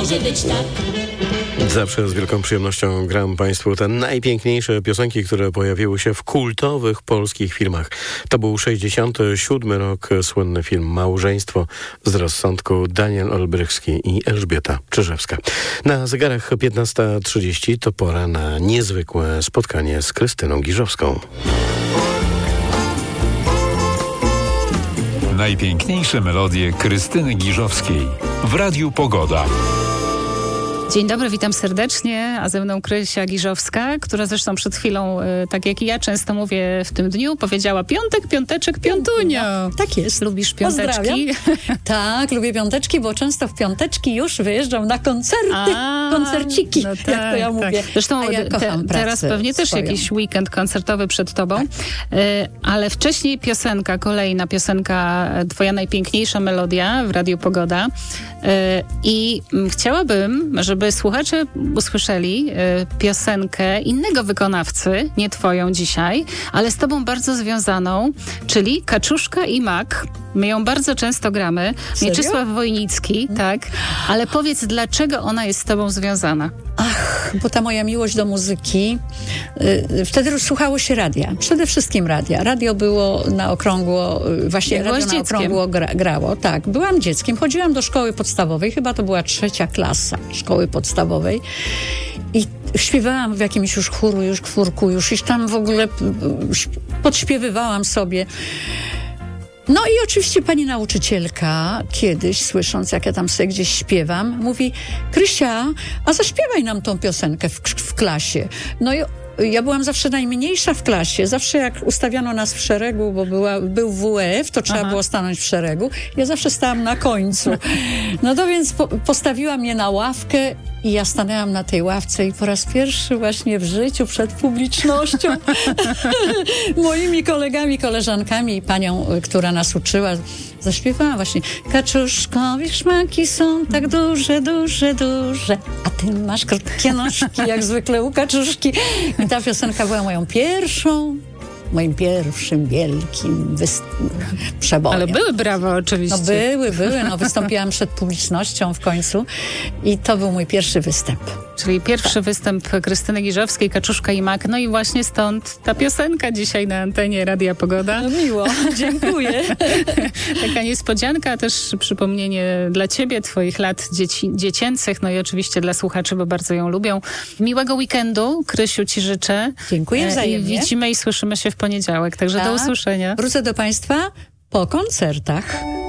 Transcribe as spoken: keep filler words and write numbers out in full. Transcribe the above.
może być tak. Zawsze z wielką przyjemnością gram Państwu te najpiękniejsze piosenki, które pojawiły się w kultowych polskich filmach. To był sześćdziesiąty siódmy rok, słynny film Małżeństwo z rozsądku, Daniel Olbrychski i Elżbieta Czyżewska. Na zegarach piętnasta trzydzieści to pora na niezwykłe spotkanie z Krystyną Giżowską. Najpiękniejsze melodie Krystyny Giżowskiej w Radiu Pogoda. Dzień dobry, witam serdecznie, a ze mną Krysia Giżowska, która zresztą przed chwilą, tak jak i ja często mówię w tym dniu, powiedziała piątek, piąteczek, piątunio. Tak jest. Lubisz piąteczki? Tak, lubię piąteczki, bo często w piąteczki już wyjeżdżam na koncerty, a, koncerciki, no tak, jak to ja tak. mówię. Zresztą ja te, teraz pewnie też swoją. Jakiś weekend koncertowy przed tobą, tak. y, ale wcześniej piosenka, kolejna piosenka, twoja najpiękniejsza melodia w Radiu Pogoda. Y, I chciałabym, żeby żeby słuchacze usłyszeli y, piosenkę innego wykonawcy, nie twoją dzisiaj, ale z tobą bardzo związaną, czyli Kaczuszka i Mak. My ją bardzo często gramy. Serio? Mieczysław Wojnicki, tak. Ale powiedz, dlaczego ona jest z tobą związana? Ach, bo ta moja miłość do muzyki, y, wtedy już słuchało się radia. Przede wszystkim radia. Radio było na okrągło, y, właśnie Byłaś radio na dzieckiem. okrągło gra, grało. Tak, byłam dzieckiem. Chodziłam do szkoły podstawowej, chyba to była trzecia klasa szkoły podstawowej. I śpiewałam w jakimś już chóru, już chórku, już iż tam w ogóle y, y, podśpiewywałam sobie. No i oczywiście pani nauczycielka kiedyś, słysząc, jak ja tam sobie gdzieś śpiewam, mówi: Krysia, a zaśpiewaj nam tą piosenkę w, w klasie. No i ja byłam zawsze najmniejsza w klasie. Zawsze jak ustawiano nas w szeregu, bo była, był W F, to trzeba Aha. było stanąć w szeregu. Ja zawsze stałam na końcu. No to więc po, postawiła mnie na ławkę i ja stanęłam na tej ławce i po raz pierwszy właśnie w życiu przed publicznością moimi kolegami, koleżankami i panią, która nas uczyła, zaśpiewałam właśnie: Kaczuszkowi szmaki są tak duże, duże, duże, a ty masz krótkie nóżki, jak zwykle u kaczuszki. I ta piosenka była moją pierwszą, moim pierwszym wielkim wyst- przebojem. Ale były brawa oczywiście. No były, były. No wystąpiłam przed publicznością w końcu i to był mój pierwszy występ. Czyli pierwszy tak. występ Krystyny Giżowskiej, Kaczuszka i Mak. No i właśnie stąd ta piosenka dzisiaj na antenie Radia Pogoda. No miło, dziękuję. Taka niespodzianka, też przypomnienie dla ciebie, twoich lat dzieci, dziecięcych, no i oczywiście dla słuchaczy, bo bardzo ją lubią. Miłego weekendu, Krysiu, ci życzę. Dziękuję wzajemnie. I widzimy i słyszymy się w poniedziałek, także tak. do usłyszenia. Wrócę do państwa po koncertach.